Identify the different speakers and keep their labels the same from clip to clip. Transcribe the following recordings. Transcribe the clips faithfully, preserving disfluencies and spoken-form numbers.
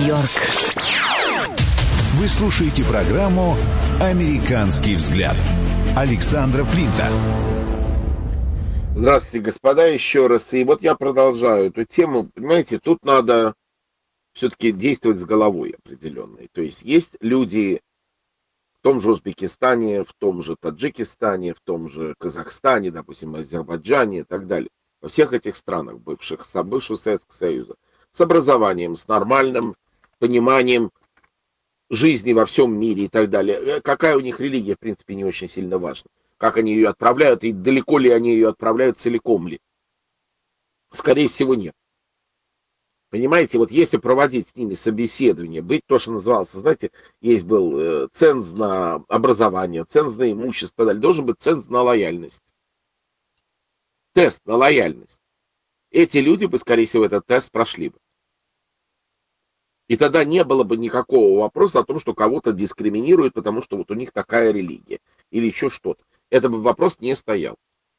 Speaker 1: Нью-Йорк.
Speaker 2: Вы слушаете программу «Американский взгляд» Александра Флинта.
Speaker 3: Здравствуйте, господа, еще раз. И вот я продолжаю эту тему. Понимаете, тут надо все-таки действовать с головой определенной. То есть есть люди в том же Узбекистане, в том же Таджикистане, в том же Казахстане, допустим, Азербайджане и так далее. Во всех этих странах бывших, бывшего Советского Союза. С образованием, с нормальным пониманием жизни во всем мире и так далее. Какая у них религия, в принципе, не очень сильно важна. Как они ее отправляют, и далеко ли они ее отправляют, целиком ли. Скорее всего, нет. Понимаете, вот если проводить с ними собеседование, быть то, что называлось, знаете, есть был э, ценз на образование, ценз на имущество и так далее, должен быть ценз на лояльность. Тест на лояльность. Эти люди бы, скорее всего, этот тест прошли бы. И тогда не было бы никакого вопроса о том, что кого-то дискриминируют, потому что вот у них такая религия или еще что-то. Это бы вопрос не стоял.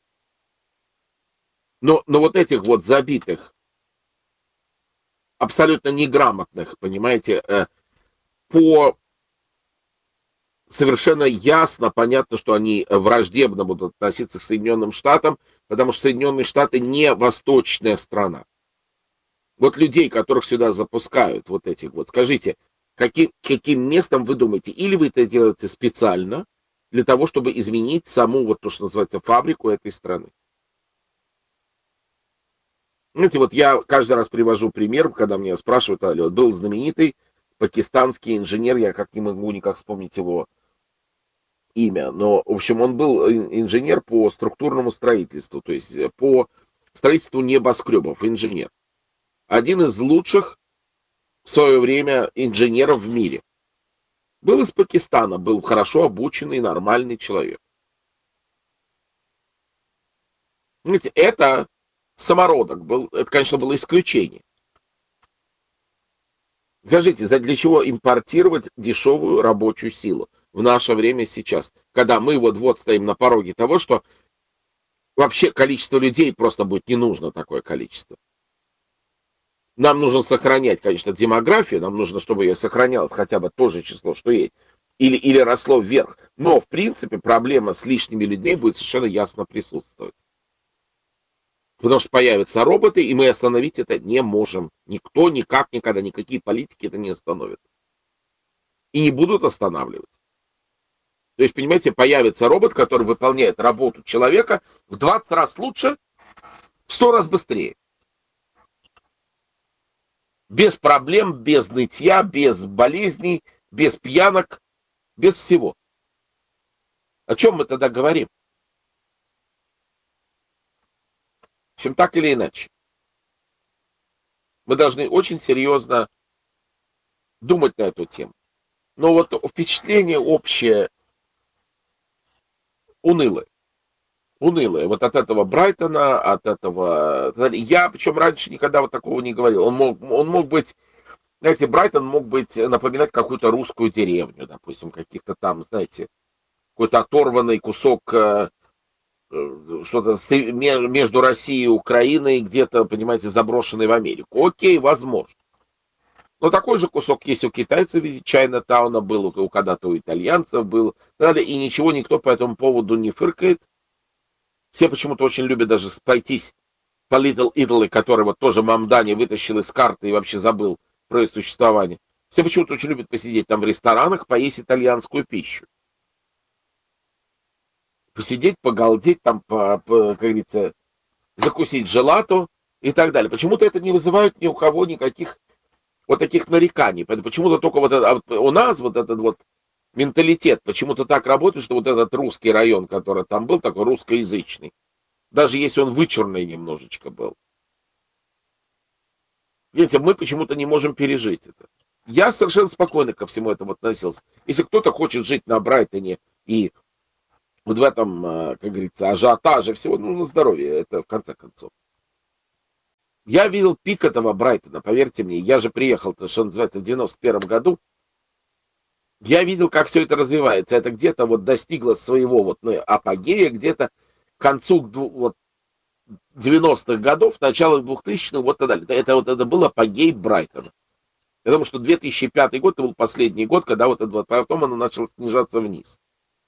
Speaker 3: Но, но вот этих вот забитых, абсолютно неграмотных, понимаете, э, по совершенно ясно, понятно, что они враждебно будут относиться к Соединенным Штатам, потому что Соединенные Штаты не восточная страна. Вот людей, которых сюда запускают, вот этих вот, скажите, каким, каким местом вы думаете? Или вы это делаете специально для того, чтобы изменить саму, вот то, что называется, фабрику этой страны? Знаете, вот я каждый раз привожу пример, когда меня спрашивают, вот был знаменитый пакистанский инженер, я как не могу никак вспомнить его имя, но, в общем, он был инженер по структурному строительству, то есть по строительству небоскребов, инженер. Один из лучших в свое время инженеров в мире. Был из Пакистана, был хорошо обученный, нормальный человек. Знаете, это самородок был, это, конечно, было исключение. Скажите, для чего импортировать дешевую рабочую силу в наше время сейчас, когда мы вот-вот стоим на пороге того, что вообще количество людей просто будет не нужно такое количество. Нам нужно сохранять, конечно, демографию, нам нужно, чтобы ее сохранялось хотя бы то же число, что есть, или, или росло вверх. Но, в принципе, проблема с лишними людьми будет совершенно ясно присутствовать. Потому что появятся роботы, и мы остановить это не можем. Никто, никак, никогда, никакие политики это не остановят. И не будут останавливать. То есть, понимаете, появится робот, который выполняет работу человека в двадцать раз лучше, в сто раз быстрее. Без проблем, без нытья, без болезней, без пьянок, без всего. О чем мы тогда говорим? В общем, так или иначе. Мы должны очень серьезно думать на эту тему. Но вот впечатление общее унылое. Унылое. Вот от этого Брайтона, от этого... Я, причем раньше никогда вот такого не говорил. Он мог, он мог быть... Знаете, Брайтон мог быть, напоминать какую-то русскую деревню, допустим, каких-то там, знаете, какой-то оторванный кусок, э, что-то между Россией и Украиной, где-то, понимаете, заброшенный в Америку. Окей, возможно. Но такой же кусок есть у китайцев, ведь Чайна-тауна был, у когда-то у итальянцев был, и ничего никто по этому поводу не фыркает. Все почему-то очень любят даже пройтись по Little Italy, который вот тоже Мамдани вытащил из карты и вообще забыл про ее существование. Все почему-то очень любят посидеть там в ресторанах, поесть итальянскую пищу. Посидеть, погалдеть, там, по, по, как говорится, закусить желату и так далее. Почему-то это не вызывает ни у кого никаких вот таких нареканий. Почему-то только вот это, у нас вот этот вот менталитет почему-то так работает, что вот этот русский район, который там был, такой русскоязычный, даже если он вычурный немножечко был. Видите, мы почему-то не можем пережить это. Я совершенно спокойно ко всему этому относился. Если кто-то хочет жить на Брайтоне и вот в этом, как говорится, ажиотаже всего, ну, на здоровье, это в конце концов. Я видел пик этого Брайтона, поверьте мне, я же приехал, что называется, в девяносто первом году. Я видел, как все это развивается. Это где-то вот достигло своего вот, ну, апогея, где-то к концу вот, девяностых годов, начало двухтысячных, вот тогда. Это, вот, это был апогей Брайтона. Я думаю, что две тысячи пятый год это был последний год, когда вот это вот, потом оно начало снижаться вниз.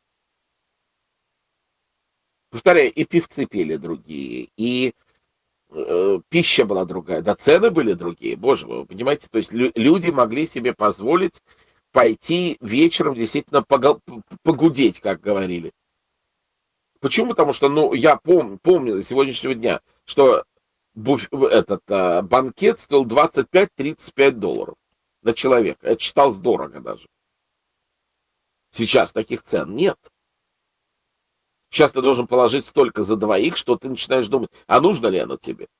Speaker 3: Повторяю, и певцы пели другие, и э, пища была другая, да цены были другие, боже мой, вы понимаете, то есть лю- люди могли себе позволить пойти вечером действительно погол- погудеть, как говорили. Почему? Потому что, ну, я пом- помню до сегодняшнего дня, что буф- этот а, банкет стоил двадцать пять тридцать пять долларов на человека. Это считалось дорого даже. Сейчас таких цен нет. Сейчас ты должен положить столько за двоих, что ты начинаешь думать, а нужно ли оно тебе?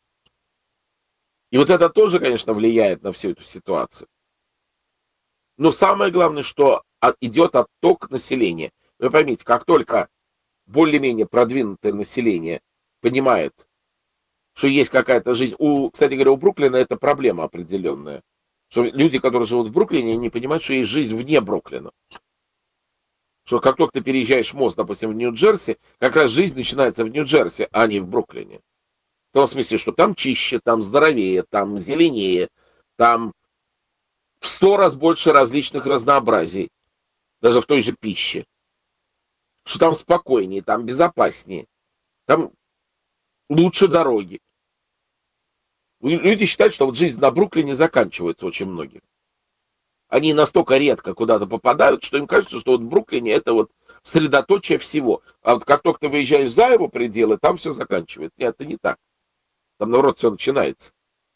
Speaker 3: И вот это тоже, конечно, влияет на всю эту ситуацию. Но самое главное, что от- идет отток населения. Вы поймите, как только более-менее продвинутое население понимает, что есть какая-то жизнь. У, кстати говоря, у Бруклина это проблема определенная. Что люди, которые живут в Бруклине, не понимают, что есть жизнь вне Бруклина. Что как только ты переезжаешь мост, допустим, в Нью-Джерси, как раз жизнь начинается в Нью-Джерси, а не в Бруклине. В том смысле, что там чище, там здоровее, там зеленее, там в сто раз больше различных разнообразий, даже в той же пище. Что там спокойнее, там безопаснее, там лучше дороги. Люди считают, что вот жизнь на Бруклине заканчивается очень многих. Они настолько редко куда-то попадают, что им кажется, что вот в Бруклине это вот средоточие всего. А вот как только ты выезжаешь за его пределы, там все заканчивается. Нет, это не так. Там, наоборот, все начинается.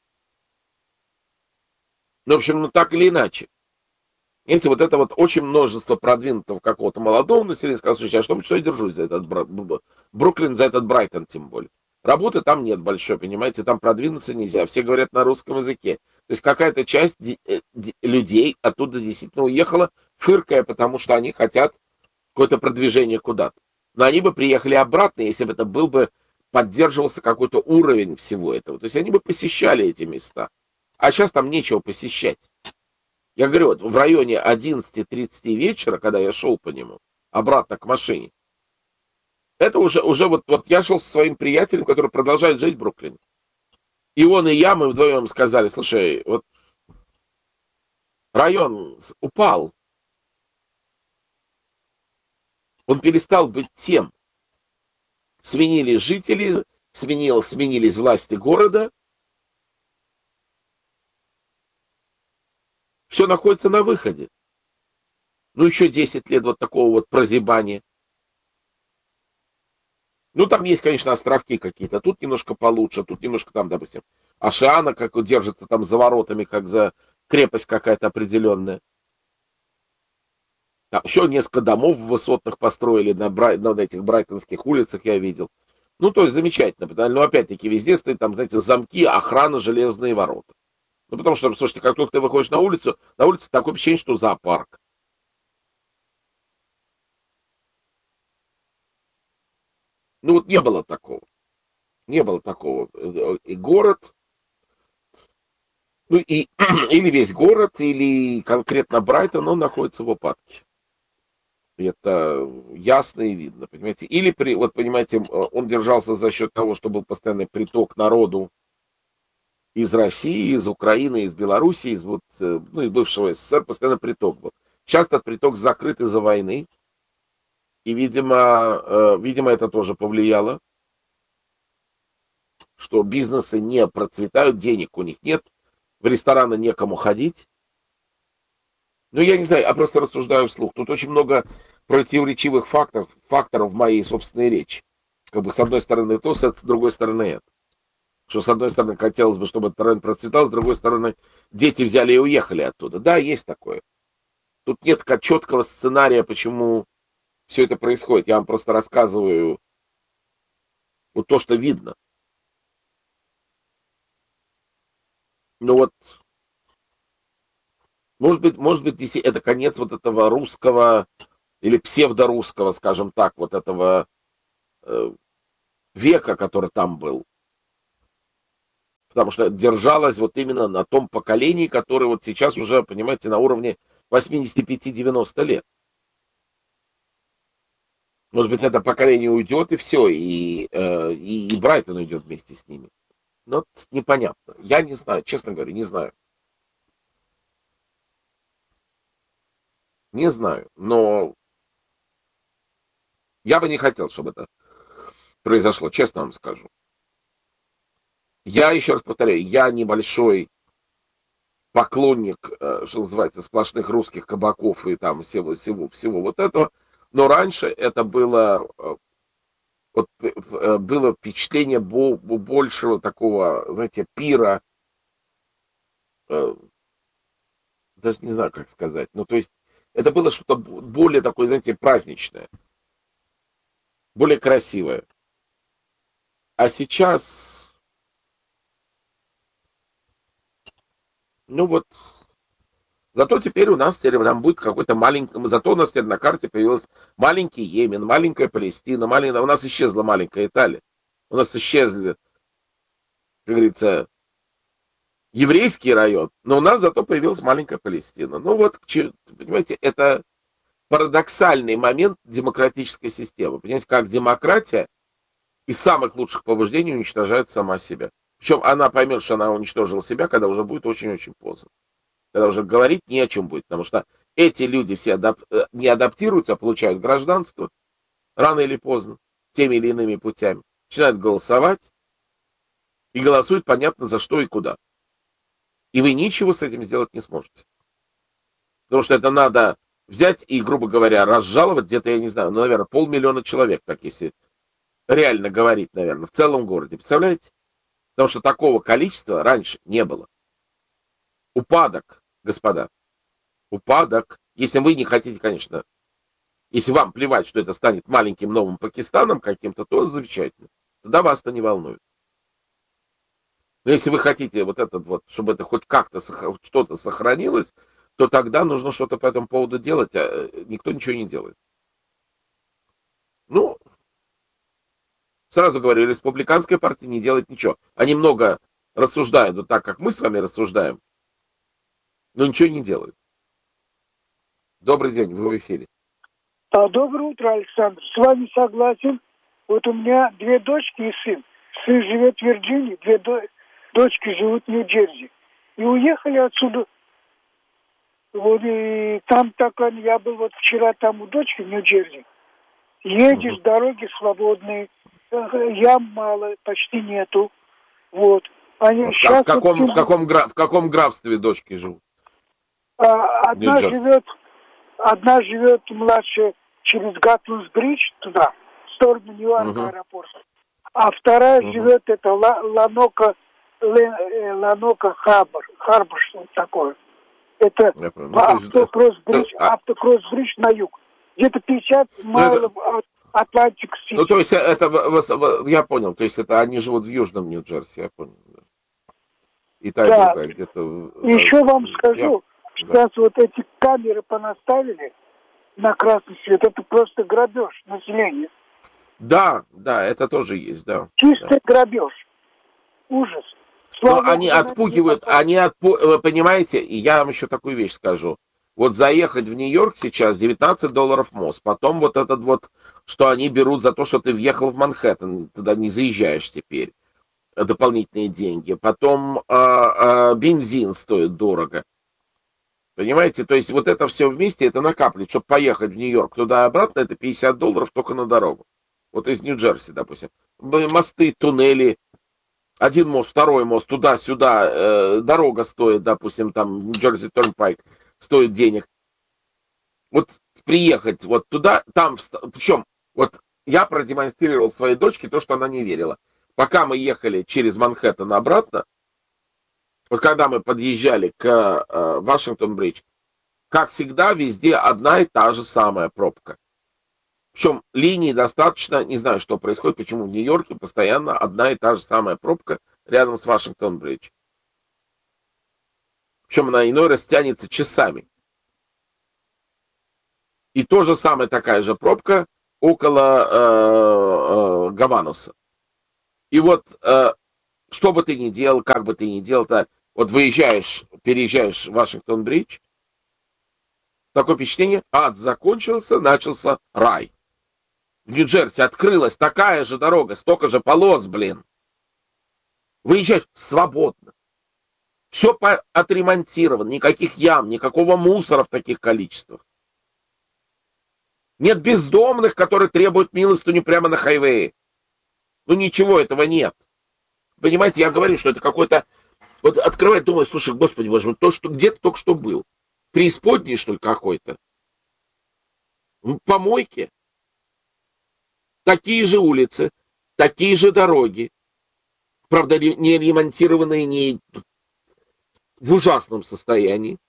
Speaker 3: Ну, в общем, ну так или иначе. Видите, вот это вот очень множество продвинутого какого-то молодого населения сказал, что а что, что я держусь за этот Бруклин, за этот Брайтон тем более. Работы там нет большой, понимаете, там продвинуться нельзя. Все говорят на русском языке. То есть какая-то часть людей оттуда действительно уехала, фыркая, потому что они хотят какое-то продвижение куда-то. Но они бы приехали обратно, если бы это был бы, поддерживался какой-то уровень всего этого. То есть они бы посещали эти места. А сейчас там нечего посещать. Я говорю, вот в районе одиннадцати тридцати вечера, когда я шел по нему, обратно к машине, это уже, уже вот, вот я шел со своим приятелем, который продолжает жить в Бруклине. И он, и я, мы вдвоем сказали, слушай, вот район упал, он перестал быть тем. Сменились жители, сменил, сменились власти города. Все находится на выходе. Ну, еще десять лет вот такого вот прозябания. Ну, там есть, конечно, островки какие-то. Тут немножко получше, тут немножко там, допустим, Ашиана как держится там за воротами, как за крепость какая-то определенная. Там еще несколько домов высотных построили на, Брай... на этих брайтонских улицах, я видел. Ну, то есть замечательно. Но опять-таки везде стоят там, знаете, замки, охрана, железные ворота. Ну, потому что, слушайте, как только ты выходишь на улицу, на улице такое впечатление, что зоопарк. Ну, вот не было такого. Не было такого. И город, ну, и, или весь город, или конкретно Брайтон, он находится в упадке. Это ясно и видно, понимаете. Или, при, вот понимаете, он держался за счет того, что был постоянный приток народу из России, из Украины, из Белоруссии, из, вот, ну, из бывшего СССР, постоянно приток был. Сейчас этот приток закрыт из-за войны, и, видимо, видимо, это тоже повлияло, что бизнесы не процветают, денег у них нет, в рестораны некому ходить. Ну, я не знаю, я просто рассуждаю вслух. Тут очень много противоречивых факторов, факторов в моей собственной речи. Как бы с одной стороны то, с другой стороны это. Что с одной стороны хотелось бы, чтобы этот район процветал, с другой стороны дети взяли и уехали оттуда. Да, есть такое. Тут нет четкого сценария, почему все это происходит. Я вам просто рассказываю вот то, что видно. Ну вот, может быть, может быть, здесь это конец вот этого русского или псевдорусского, скажем так, вот этого э, века, который там был. Потому что держалась вот именно на том поколении, которое вот сейчас уже, понимаете, на уровне восемьдесят пять девяносто лет. Может быть, это поколение уйдет, и все, и, э, и, и Брайтон уйдет вместе с ними. Но непонятно. Я не знаю, честно говоря, не знаю. Не знаю, но я бы не хотел, чтобы это произошло, честно вам скажу. Я еще раз повторяю, я небольшой поклонник, э, что называется, сплошных русских кабаков и там всего, всего, всего вот этого. Но раньше это было, э, вот, э, было впечатление бо- большего такого, знаете, пира, э, даже не знаю, как сказать. Ну, то есть, это было что-то более такое, знаете, праздничное, более красивое. А сейчас, ну вот, зато теперь у нас теперь там будет какой-то маленький, зато у нас теперь на карте появился маленький Йемен, маленькая Палестина, маленькая, у нас исчезла маленькая Италия. У нас исчезли, как говорится, еврейский район, но у нас зато появилась маленькая Палестина. Ну вот, понимаете, это парадоксальный момент демократической системы. Понимаете, как демократия из самых лучших побуждений уничтожает сама себя. Причем она поймет, что она уничтожила себя, когда уже будет очень-очень поздно. Когда уже говорить не о чем будет, потому что эти люди все адап- не адаптируются, а получают гражданство рано или поздно, теми или иными путями. Начинают голосовать и голосуют понятно за что и куда. И вы ничего с этим сделать не сможете. Потому что это надо взять и, грубо говоря, разжаловать где-то, я не знаю, ну, наверное, полмиллиона человек, так если реально говорить, наверное, в целом городе. Представляете? Потому что такого количества раньше не было. Упадок, господа. Упадок. Если вы не хотите, конечно, если вам плевать, что это станет маленьким новым Пакистаном каким-то, то замечательно. Тогда вас это не волнует. Но если вы хотите вот этот вот, чтобы это хоть как-то что-то сохранилось, то тогда нужно что-то по этому поводу делать, а никто ничего не делает. Ну, сразу говорю, республиканская партия не делает ничего. Они много рассуждают, вот так, как мы с вами рассуждаем, но ничего не делают. Добрый день, вы в эфире.
Speaker 1: А, доброе утро, Александр. С вами согласен. Вот у меня две дочки и сын. Сын живет в Вирджинии, две до... дочки живут в Нью-Джерси. И уехали отсюда. Вот и там так, я был вот вчера там у дочки в Нью-Джерси. Едешь, угу. Дороги свободные, ям мало, почти нету. Вот. Они
Speaker 3: в,
Speaker 1: сейчас
Speaker 3: в, каком,
Speaker 1: вот...
Speaker 3: в, каком, в каком графстве дочки живут?
Speaker 1: А, одна живет, одна живет младшая через Гатлинс-Бридж туда, в сторону Ньюарка, угу. Аэропорта. А вторая угу. живет это Ланока, Ланока Харбор, Харбор, что-то такое. Это ну, автокросс-бридж, а... автокросс-бридж на юг. Где-то пятьдесят майлов это... от Атлантик-Сити.
Speaker 3: Ну, то есть, это, я понял, то есть, это они живут в Южном Нью-Джерси, я понял. И та,
Speaker 1: да.
Speaker 3: другая где-то...
Speaker 1: Еще вам скажу, я... сейчас да. вот эти камеры понаставили на красный свет, это просто грабеж населения.
Speaker 3: Да, да, это тоже есть, да.
Speaker 1: Чистый да. грабеж. Ужас.
Speaker 3: Слава Но они отпугивают, они отпу... вы понимаете, и я вам еще такую вещь скажу. Вот заехать в Нью-Йорк сейчас девятнадцать долларов мост, потом вот этот вот, что они берут за то, что ты въехал в Манхэттен, туда не заезжаешь теперь, дополнительные деньги, потом а, а, бензин стоит дорого. Понимаете, то есть вот это все вместе, это накапливает, чтобы поехать в Нью-Йорк туда и обратно, это пятьдесят долларов только на дорогу. Вот из Нью-Джерси, допустим. Мосты, туннели, один мост, второй мост, туда-сюда, э, дорога стоит, допустим, там, Нью-Джерси Торнпайк, стоит денег. Вот приехать вот туда, там, причем, вот я продемонстрировал своей дочке то, что она не верила. Пока мы ехали через Манхэттен обратно, вот когда мы подъезжали к э, Вашингтон-Бридж, как всегда, везде одна и та же самая пробка. Причем линии достаточно, не знаю, что происходит, почему в Нью-Йорке постоянно одна и та же самая пробка рядом с Вашингтон-Бридж. Причем она иной раз тянется часами. И то же самое такая же пробка около э, э, Гавануса. И вот, э, что бы ты ни делал, как бы ты ни делал, то, вот выезжаешь, переезжаешь в Вашингтон-Бридж, такое впечатление, ад закончился, начался рай. В Нью-Джерси открылась такая же дорога, столько же полос, блин. Выезжаешь свободно. Все отремонтировано, никаких ям, никакого мусора в таких количествах. Нет бездомных, которые требуют милостыню прямо на хайвее. Ну ничего этого нет. Понимаете, я говорю, что это какой-то... Вот открывать, думаю, слушай, господи боже мой, то, что где-то только что был. Преисподней, что ли, какой-то? Помойки. Такие же улицы, такие же дороги. Правда, не ремонтированные, не в ужасном состоянии.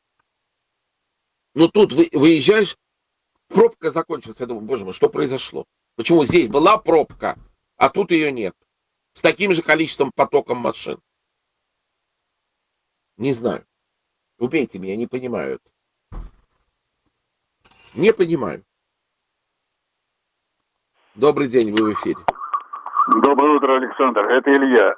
Speaker 3: Но тут вы, выезжаешь, пробка закончилась. Я думаю, боже мой, что произошло? Почему здесь была пробка, а тут ее нет? С таким же количеством потоком машин. Не знаю. Убейте меня, не понимаю это. Не понимаю. Добрый день, вы в эфире.
Speaker 4: Доброе утро, Александр. Это Илья.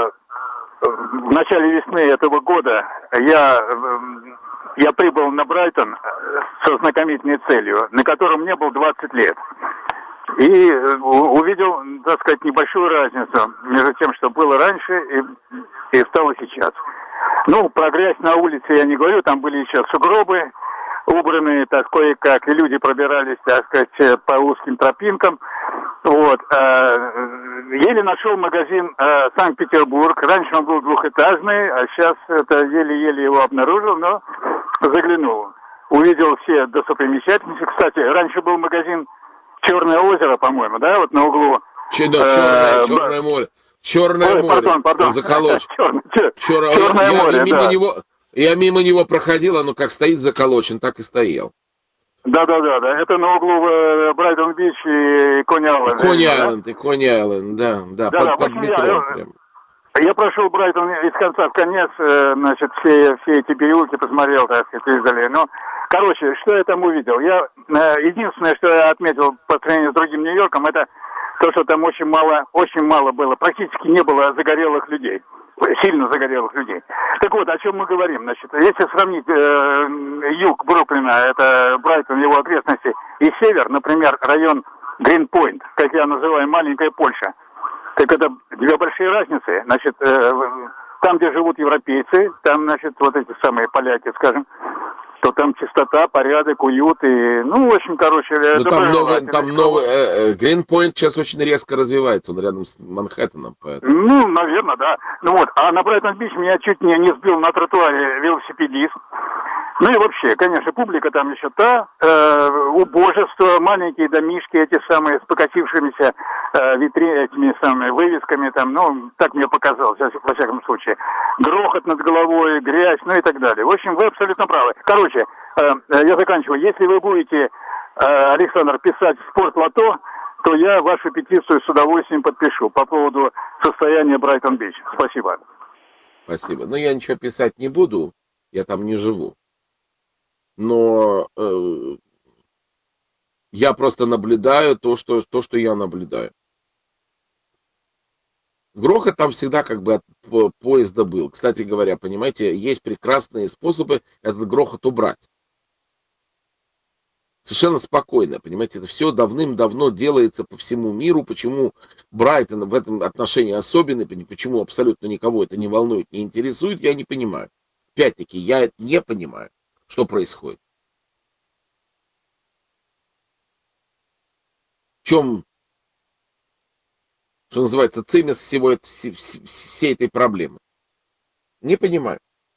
Speaker 4: В начале весны этого года я, я прибыл на Брайтон со знакомительной целью, на котором мне было двадцать лет. И увидел, так сказать, небольшую разницу между тем, что было раньше и, и стало сейчас. Ну, про грязь на улице я не говорю, там были еще сугробы, убранные, так кое-как, и люди пробирались, так сказать, по узким тропинкам. Вот. Еле нашел магазин Санкт-Петербург. Раньше он был двухэтажный, а сейчас это еле-еле его обнаружил, но заглянул. Увидел все достопримечательности. Кстати, раньше был магазин Черное озеро, по-моему, да, вот на углу.
Speaker 3: Че, да, черное, черное море. Черное
Speaker 4: Ой,
Speaker 3: море.
Speaker 4: Пардон, пардон.
Speaker 3: Заколочь.
Speaker 4: Черное,
Speaker 3: Черное,
Speaker 4: черное
Speaker 3: я,
Speaker 4: море,
Speaker 3: я мимо
Speaker 4: да.
Speaker 3: него, я мимо него проходил, оно как стоит заколочен, так и стоял.
Speaker 4: Да-да-да, да. Это на углу э, Брайтон-Бич и Кони-Айленд.
Speaker 3: Кони-Айленд, и Кони-Айленд, да, да,
Speaker 4: Да,
Speaker 3: под,
Speaker 4: да,
Speaker 3: под
Speaker 4: в общем,
Speaker 3: метро
Speaker 4: я,
Speaker 3: прям.
Speaker 4: Я прошел Брайтон из конца в конец, э, значит, все, все эти переулки посмотрел, так сказать, издали. Ну, короче, что я там увидел? Я, э, единственное, что я отметил по сравнению с другим Нью-Йорком, это то, что там очень мало, очень мало было, практически не было загорелых людей. Сильно загорелых людей. Так вот, о чем мы говорим? Значит, если сравнить э, юг Бруклина, это Брайтон, его окрестности, и север, например, район Гринпойнт, как я называю, маленькая Польша, так это две большие разницы. Значит, э, там, где живут европейцы, там, значит, вот эти самые поляки, скажем, то там чистота, порядок, уют и, ну, в общем, короче...
Speaker 3: Ну, там много, там много, э, Гринпойнт сейчас очень резко развивается, он рядом с Манхэттеном, поэтому...
Speaker 4: Ну, наверное, да. Ну вот, а на Брайтон-Бич меня чуть не, не сбил на тротуаре велосипедист. Ну и вообще, конечно, публика там еще та, э, убожество, маленькие домишки, эти самые с покосившимися э, витри, этими самыми вывесками, там, ну, так мне показалось, во всяком случае. Грохот над головой, грязь, ну и так далее. В общем, вы абсолютно правы. Короче, э, я заканчиваю. Если вы будете, э, Александр, писать в спорт-лото, то я вашу петицию с удовольствием подпишу по поводу состояния Брайтон-Бич. Спасибо.
Speaker 3: Спасибо. Но я ничего писать не буду, я там не живу. Но э, я просто наблюдаю то что, то, что я наблюдаю. Грохот там всегда как бы от поезда был. Кстати говоря, понимаете, есть прекрасные способы этот грохот убрать. Совершенно спокойно, понимаете, это все давным-давно делается по всему миру. Почему Брайтон в этом отношении особенный, почему абсолютно никого это не волнует, не интересует, я не понимаю. Опять-таки, я это не понимаю. Что происходит? В чем, что называется, цимис всего это, все, всей этой проблемы? Не понимаю.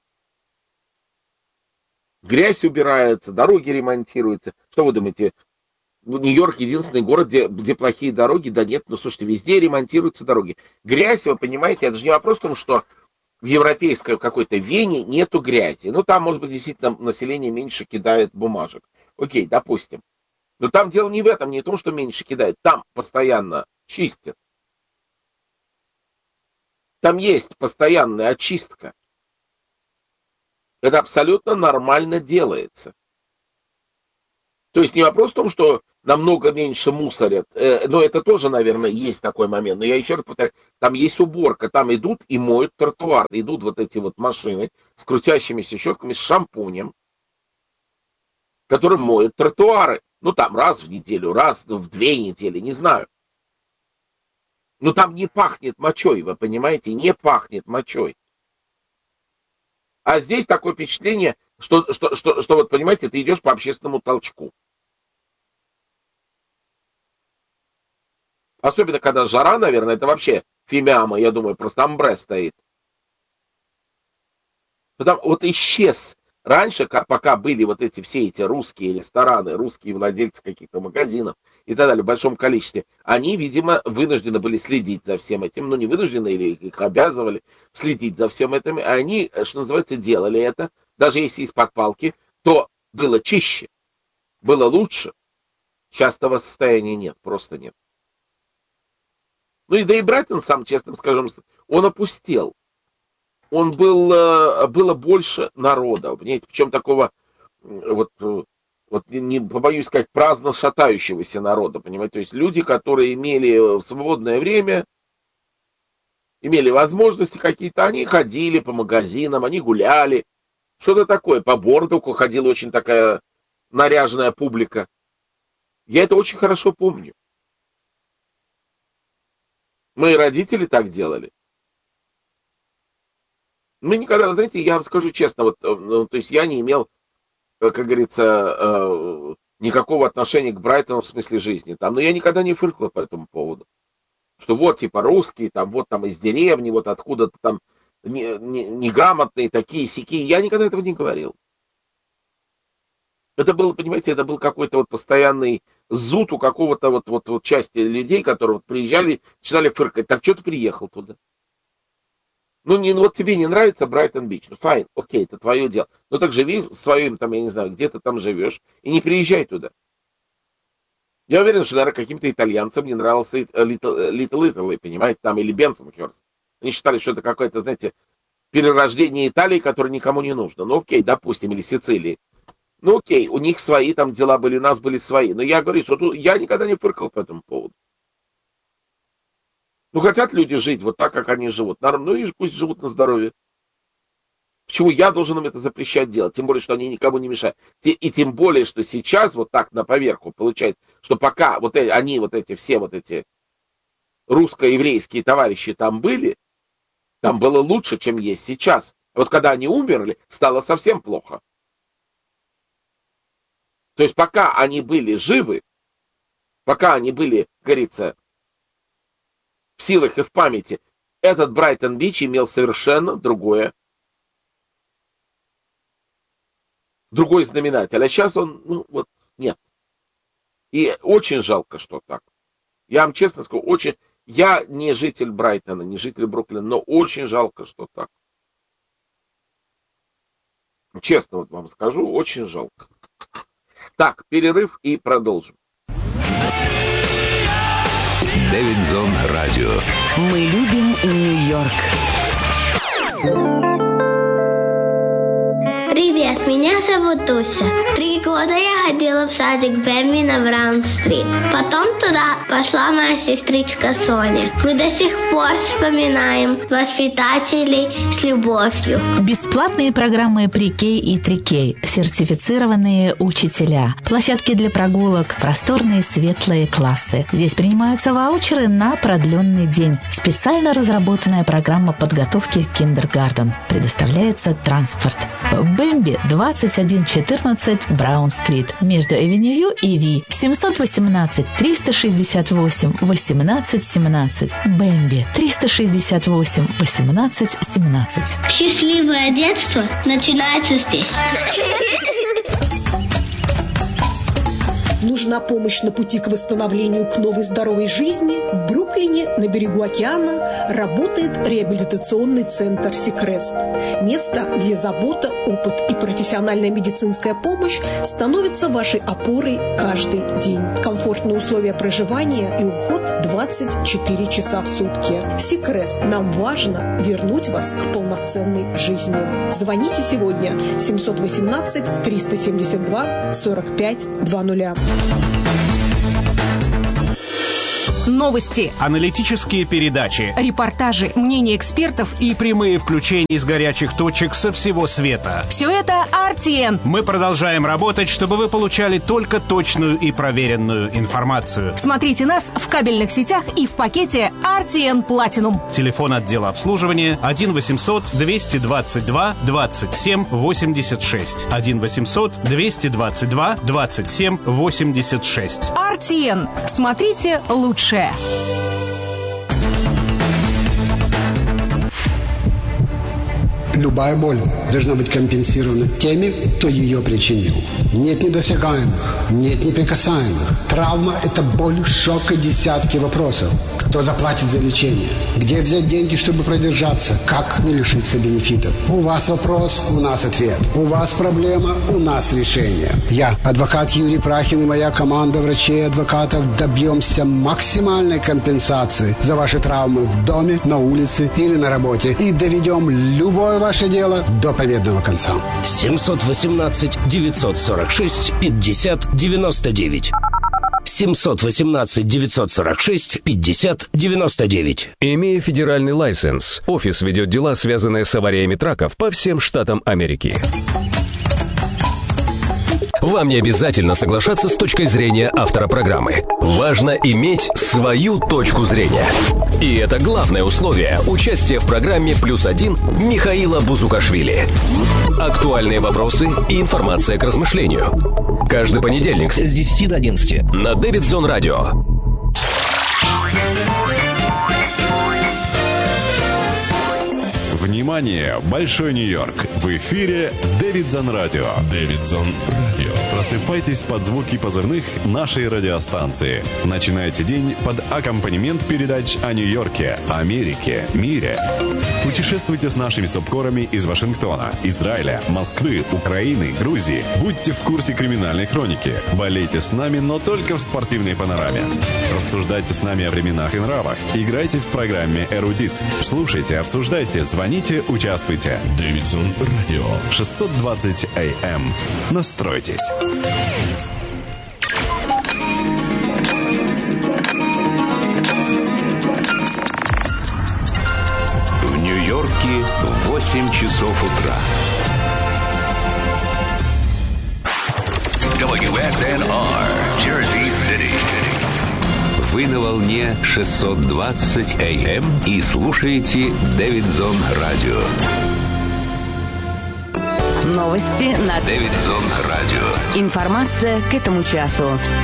Speaker 3: Грязь убирается, дороги ремонтируются. Что вы думаете, Нью-Йорк единственный город, где, где плохие дороги? Да нет, ну слушайте, везде ремонтируются дороги. Грязь, вы понимаете, это же не вопрос в том, что в европейской какой-то Вене нету грязи. Ну, там, может быть, действительно население меньше кидает бумажек. Окей, допустим. Но там дело не в этом, не в том, что меньше кидает. Там постоянно чистят. Там есть постоянная очистка. Это абсолютно нормально делается. То есть не вопрос в том, что намного меньше мусорят. Но это тоже, наверное, есть такой момент. Но я еще раз повторяю, там есть уборка. Там идут и моют тротуар. Идут вот эти вот машины с крутящимися щетками, с шампунем, которые моют тротуары. Ну там раз в неделю, раз в две недели, не знаю. Но там не пахнет мочой, вы понимаете? Не пахнет мочой. А здесь такое впечатление, что, что, что, что вот, понимаете, ты идешь по общественному толчку. Особенно, когда жара, наверное, это вообще фимиама, я думаю, просто амбре стоит. Потому вот исчез. Раньше, пока были вот эти все эти русские рестораны, русские владельцы каких-то магазинов и так далее в большом количестве, они, видимо, вынуждены были следить за всем этим. Ну, не вынуждены, или их обязывали следить за всем этим. А они, что называется, делали это. Даже если из-под палки, то было чище, было лучше. Сейчас того состояния нет, просто нет. Ну и да и Брайтон, сам честно скажем, он опустел. Он был, было больше народа, понимаете, причем такого, вот, вот не побоюсь сказать, праздно шатающегося народа, понимаете, то есть люди, которые имели свободное время, имели возможности какие-то, они ходили по магазинам, они гуляли, что-то такое, по Бордоку ходила очень такая наряженная публика. Я это очень хорошо помню. Мои родители так делали. Мы никогда, знаете, я вам скажу честно, вот, ну, то есть я не имел, как говорится, никакого отношения к Брайтону в смысле жизни, там, но я никогда не фыркал по этому поводу. Что вот, типа, русские, там, вот там из деревни, вот откуда-то там неграмотные, не, не такие, сякие. Я никогда этого не говорил. Это был, понимаете, это был какой-то вот постоянный зуд у какого-то вот, вот, вот части людей, которые вот приезжали, начинали фыркать. Так что ты приехал туда? Ну, не, вот тебе не нравится Брайтон-Бич. Ну, файн, окей, это твое дело. Ну, так живи в своем, там, я не знаю, где ты там живешь, и не приезжай туда. Я уверен, что, наверное, каким-то итальянцам не нравился Little Italy, понимаете, там, или Бенсонхерст. Они считали, что это какое-то, знаете, перерождение Италии, которое никому не нужно. Ну, окей, допустим, или Сицилии. Ну, окей, у них свои там дела были, у нас были свои. Но я говорю, что тут, я никогда не фыркал по этому поводу. Ну, хотят люди жить вот так, как они живут. Ну, и пусть живут на здоровье. Почему я должен им это запрещать делать? Тем более, что они никому не мешают. И тем более, что сейчас вот так на поверку получается, что пока вот эти, они, вот эти, все вот эти русско-еврейские товарищи там были, там было лучше, чем есть сейчас. А вот когда они умерли, стало совсем плохо. То есть пока они были живы, пока они были, как говорится, в силах и в памяти, этот Брайтон-Бич имел совершенно другое, другой знаменатель. А сейчас он, ну, вот, нет. И очень жалко, что так. Я вам честно скажу, очень... Я не житель Брайтона, не житель Бруклина, но очень жалко, что так. Честно вот вам скажу, очень жалко. Так, перерыв и продолжим.
Speaker 2: Дэвидзон Радио.
Speaker 5: Мы любим Нью-Йорк.
Speaker 6: Привет, меня зовут Туся. Три года я ходила в садик Бэмби на Браун-стрит. Потом туда пошла моя сестричка Соня. Мы до сих пор вспоминаем воспитателей с любовью.
Speaker 7: Бесплатные программы Pre-K и три кей, сертифицированные учителя, площадки для прогулок, просторные светлые классы. Здесь принимаются ваучеры на продленный день. Специально разработанная программа подготовки к киндергартен. Предоставляется транспорт. Бэмби, двадцать один четырнадцать Браун-стрит, между Авеню и Ви, семьсот восемнадцать триста шестьдесят восемь восемнадцать семнадцать. Бэмби, триста шестьдесят восемь восемнадцать семнадцать.
Speaker 6: Счастливое детство начинается здесь.
Speaker 5: Нужна помощь на пути к восстановлению к новой здоровой жизни? В Бруклине, на берегу океана, работает реабилитационный центр «Сикрест». Место, где забота, опыт и профессиональная медицинская помощь становятся вашей опорой каждый день. Комфортные условия проживания и уход двадцать четыре часа в сутки. «Сикрест». Нам важно вернуть вас к полноценной жизни. Звоните сегодня семь один восемь триста семьдесят два сорок пять двадцать.
Speaker 8: Новости,
Speaker 9: аналитические передачи,
Speaker 8: репортажи, мнения экспертов
Speaker 9: и прямые включения из горячих точек со всего света.
Speaker 8: Все это ар ти эн.
Speaker 9: Мы продолжаем работать, чтобы вы получали только точную и проверенную информацию.
Speaker 8: Смотрите нас в кабельных сетях и в пакете ар ти эн Platinum.
Speaker 9: Телефон отдела обслуживания один восемьсот двести двадцать два двадцать семь восемьдесят шесть. один восемьсот двести двадцать два двадцать семь восемьдесят шесть.
Speaker 8: ар ти эн. Смотрите лучше. душе.
Speaker 10: Любая боль должна быть компенсирована теми, кто ее причинил. Нет недосягаемых, нет неприкасаемых. Травма – это боль, шок и десятки вопросов. Кто заплатит за лечение? Где взять деньги, чтобы продержаться? Как не лишиться бенефитов? У вас вопрос, у нас ответ. У вас проблема, у нас решение. Я, адвокат Юрий Прахин, и моя команда врачей и адвокатов добьемся максимальной компенсации за ваши травмы в доме, на улице или на работе. И доведем любое ваше дело до победного конца.
Speaker 11: семьсот восемнадцать девятьсот сорок шесть пятьдесят девяносто девять. семьсот восемнадцать девятьсот сорок шесть пятьдесят девяносто девять.
Speaker 12: Имея федеральный лайсенс, офис ведет дела, связанные с авариями траков по всем штатам Америки. Вам не обязательно соглашаться с точкой зрения автора программы. Важно иметь свою точку зрения. И это главное условие участия в программе «Плюс один» Михаила Бузукашвили. Актуальные вопросы и информация к размышлению. Каждый понедельник с десяти до одиннадцати на Дэвидсон Радио.
Speaker 13: Внимание! Большой Нью-Йорк! В эфире Дэвидсон Радио. Дэвидсон Радио. Просыпайтесь под звуки позывных нашей радиостанции. Начинайте день под аккомпанемент передач о Нью-Йорке, Америке, мире. Путешествуйте с нашими субкорами из Вашингтона, Израиля, Москвы, Украины, Грузии. Будьте в курсе криминальной хроники. Болейте с нами, но только в спортивной панораме. Рассуждайте с нами о временах и нравах. Играйте в программе «Эрудит». Слушайте, обсуждайте, звоните, участвуйте. Дэвидсон Радио. шестьсот двадцать эй эм. Настройтесь.
Speaker 2: В Нью-Йорке восемь часов утра. дабл ю эс эн ар, Jersey City. Вы на волне шестьсот двадцать эй эм и слушаете Дэвидсон Радио.
Speaker 8: Новости на
Speaker 2: Дэвидсон Радио.
Speaker 8: Информация к этому часу.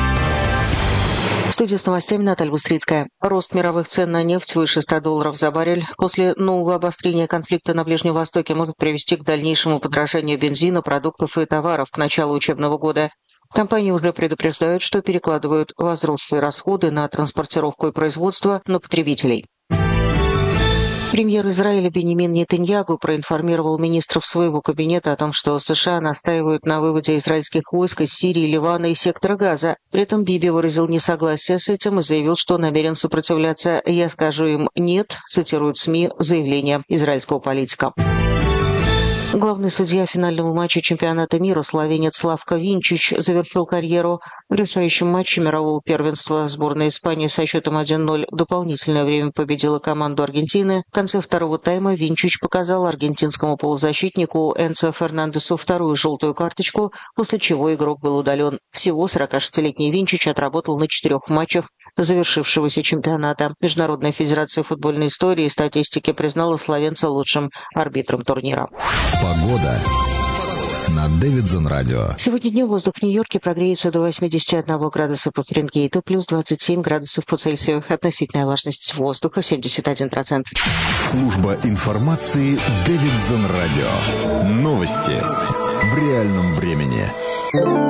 Speaker 14: В студии с новостями Наталья Бустрицкая. Рост мировых цен на нефть выше ста долларов за баррель после нового обострения конфликта на Ближнем Востоке может привести к дальнейшему подорожанию бензина, продуктов и товаров к началу учебного года. Компании уже предупреждают, что перекладывают возросшие расходы на транспортировку и производство на потребителей. Премьер Израиля Беньямин Нетаньяху проинформировал министров своего кабинета о том, что США настаивают на выводе израильских войск из Сирии, Ливана и сектора Газа. При этом Биби выразил несогласие с этим и заявил, что намерен сопротивляться. «Я скажу им «нет», цитирует СМИ заявление израильского политика. Главный судья финального матча чемпионата мира, словенец Славко Винчич, завершил карьеру в решающем матче мирового первенства. Сборная Испании со счетом один ноль в дополнительное время победила команду Аргентины. В конце второго тайма Винчич показал аргентинскому полузащитнику Энцо Фернандесу вторую желтую карточку, после чего игрок был удален. Всего сорокашестилетний Винчич отработал на четырех матчах завершившегося чемпионата. Международная федерация футбольной истории и статистики признала словенца лучшим арбитром турнира.
Speaker 15: Погода на Дэвидсон Радио.
Speaker 14: Сегодня днем воздух в Нью-Йорке прогреется до восьмидесяти одного градуса по Фаренгейту, плюс двадцать семь градусов по Цельсию. Относительная влажность воздуха семьдесят один процент.
Speaker 15: Служба информации Дэвидсон Радио. Новости в реальном времени.